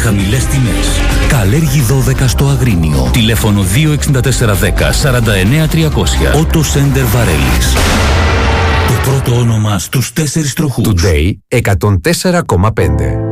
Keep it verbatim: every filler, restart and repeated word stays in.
χαμηλές τιμές. Καλέργη δώδεκα στο Αγρίνιο. Τηλέφωνο δύο έξι τέσσερα ένα μηδέν σαράντα εννέα τριακόσια. Auto Center Βαρέλης. Το πρώτο όνομα στους τέσσερις τροχούς. Today εκατόν τέσσερα κόμμα πέντε.